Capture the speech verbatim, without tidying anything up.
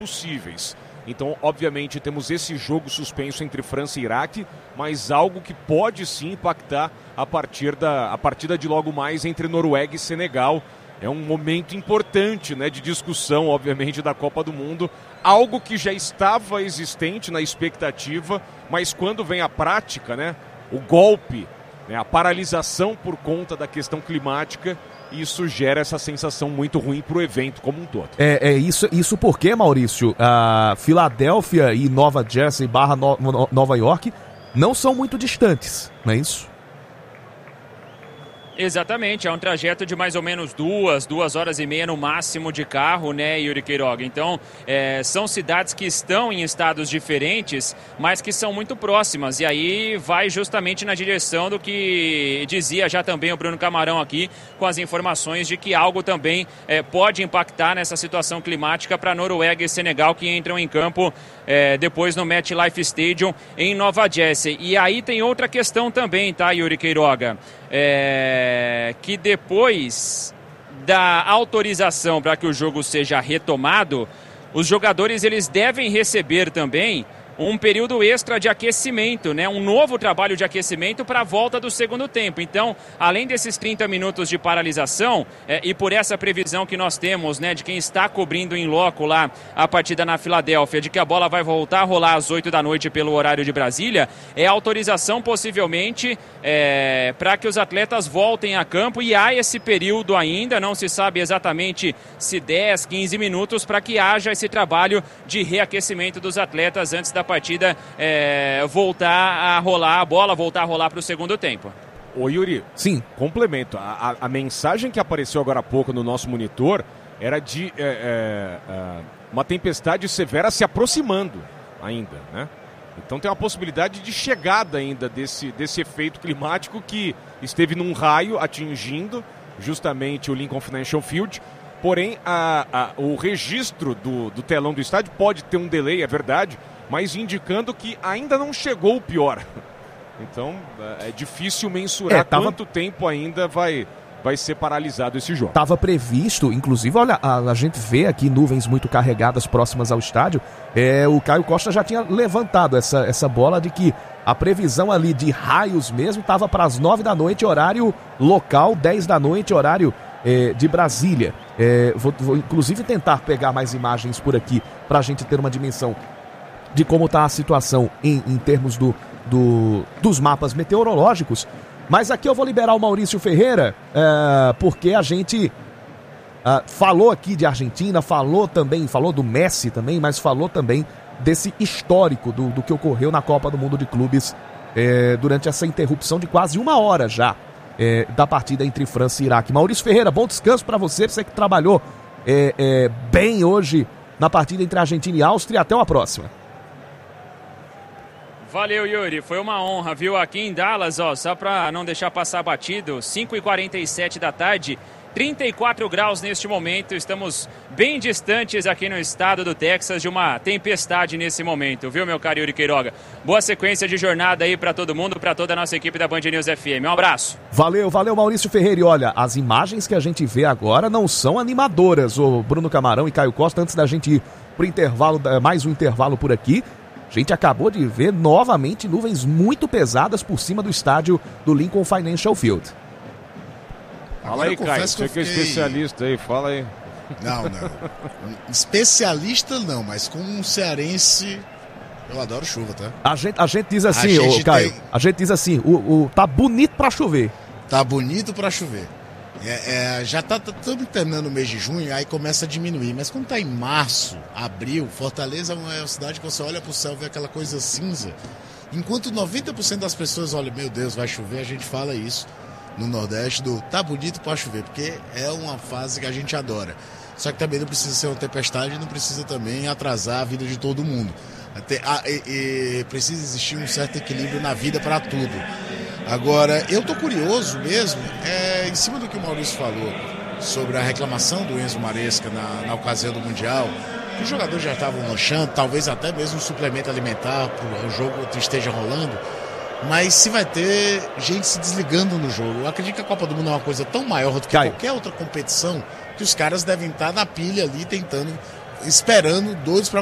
possíveis. Então, obviamente, temos esse jogo suspenso entre França e Iraque, mas algo que pode sim impactar a partir da a partida de logo mais entre Noruega e Senegal. É um momento importante, né, de discussão, obviamente, da Copa do Mundo. Algo que já estava existente na expectativa, mas quando vem a prática, né, o golpe, né, a paralisação por conta da questão climática, isso gera essa sensação muito ruim para o evento como um todo. É, é isso, isso porque, Maurício, a Filadélfia e Nova Jersey barra no, no, Nova York não são muito distantes, não é isso? Exatamente, é um trajeto de mais ou menos duas, duas horas e meia no máximo de carro, né, Yuri Queiroga? Então, é, são cidades que estão em estados diferentes, mas que são muito próximas. E aí vai justamente na direção do que dizia já também o Bruno Camarão aqui, com as informações de que algo também é, pode impactar nessa situação climática para Noruega e Senegal, que entram em campo é, depois no MetLife Stadium em Nova Jersey. E aí tem outra questão também, tá, Yuri Queiroga? É, que depois da autorização para que o jogo seja retomado, os jogadores eles devem receber também um período extra de aquecimento, né? Um novo trabalho de aquecimento para a volta do segundo tempo. Então, além desses trinta minutos de paralisação, é, e por essa previsão que nós temos, né, de quem está cobrindo em loco lá a partida na Filadélfia, de que a bola vai voltar a rolar às oito da noite pelo horário de Brasília, é autorização possivelmente é, para que os atletas voltem a campo, e há esse período ainda, não se sabe exatamente se dez, quinze minutos, para que haja esse trabalho de reaquecimento dos atletas antes da partida é, voltar a rolar, a bola voltar a rolar para o segundo tempo. Ô Yuri, sim, complemento, a, a, a mensagem que apareceu agora há pouco no nosso monitor era de é, é, é, uma tempestade severa se aproximando ainda, né? Então tem uma possibilidade de chegada ainda desse, desse efeito climático que esteve num raio atingindo justamente o Lincoln Financial Field. Porém, a, a, o registro do, do telão do estádio pode ter um delay, é verdade, mas indicando que ainda não chegou o pior. Então, é difícil mensurar é, tava... quanto tempo ainda vai, vai ser paralisado esse jogo. Estava previsto, inclusive, olha, a, a gente vê aqui nuvens muito carregadas próximas ao estádio. É, o Caio Costa já tinha levantado essa, essa bola de que a previsão ali de raios mesmo estava para as nove da noite, horário local, dez da noite, horário é, de Brasília. É, vou, vou, inclusive, tentar pegar mais imagens por aqui para a gente ter uma dimensão de como está a situação em, em termos do, do, dos mapas meteorológicos. Mas aqui eu vou liberar o Maurício Ferreira, é, porque a gente é, falou aqui de Argentina, falou também, falou do Messi também, mas falou também desse histórico do, do que ocorreu na Copa do Mundo de Clubes é, durante essa interrupção de quase uma hora já é, da partida entre França e Iraque. Maurício Ferreira, bom descanso para você, você que trabalhou é, é, bem hoje na partida entre Argentina e Áustria. Até uma próxima. Valeu, Yuri. Foi uma honra, viu? Aqui em Dallas, ó, só para não deixar passar batido, cinco e quarenta e sete da tarde, trinta e quatro graus neste momento. Estamos bem distantes aqui no estado do Texas de uma tempestade nesse momento, viu, meu caro Yuri Queiroga? Boa sequência de jornada aí para todo mundo, para toda a nossa equipe da Band News F M. Um abraço. Valeu, valeu, Maurício Ferreira. E olha, as imagens que a gente vê agora não são animadoras, o Bruno Camarão e Caio Costa. Antes da gente ir pro intervalo, mais um intervalo por aqui, a gente acabou de ver novamente nuvens muito pesadas por cima do estádio do Lincoln Financial Field. Fala aí, Caio, você que é especialista aí, fala aí. Não, não. Especialista não, mas como um cearense, eu adoro chuva, tá? A gente, a gente diz assim, ô, Caio, tem... a gente diz assim, o, o, tá bonito pra chover. Tá bonito pra chover. É, é, já tá, tá tudo terminando o mês de junho, aí começa a diminuir. Mas quando tá em março, abril, Fortaleza é uma cidade que você olha pro céu e vê aquela coisa cinza. Enquanto noventa por cento das pessoas olham, meu Deus, vai chover, a gente fala isso no Nordeste do tá bonito pra chover, porque é uma fase que a gente adora. Só que também não precisa ser uma tempestade, não precisa também atrasar a vida de todo mundo. Até, a, e, e precisa existir um certo equilíbrio na vida para tudo. Agora, eu tô curioso mesmo, é, em cima do que o Maurício falou sobre a reclamação do Enzo Maresca na, na ocasião do Mundial, os jogadores já estavam lanchando, talvez até mesmo um suplemento alimentar para o jogo que esteja rolando, mas se vai ter gente se desligando no jogo. Eu acredito que a Copa do Mundo é uma coisa tão maior do que Caio. qualquer outra competição, que os caras devem estar na pilha ali tentando esperando, doidos para